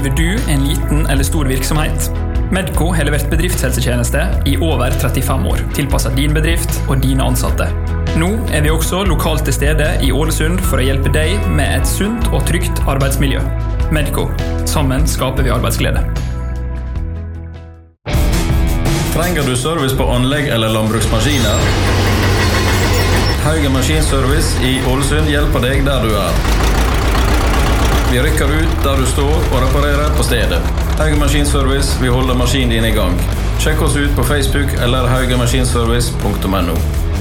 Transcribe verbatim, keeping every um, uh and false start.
Driver du en liten eller stor virksomhet? Medco har levert bedriftshelsetjeneste i over trettifem år, tilpasset din bedrift og dine ansatte. Nå er vi også lokalt til stede i Ålesund for å hjelpe deg med et sunt og trygt arbeidsmiljø. Medco. Sammen skaper vi arbeidsglede. Trenger du service på anlegg eller landbruksmaskiner? Haugen Maskinservice i Ålesund hjelper deg der du er. Vi rykker ut der du står og reparerer på stedet. Haugen Maskinservice, vi holder maskinen din i gang. Sjekk oss ut på Facebook eller haugenmaskinservice punktum no.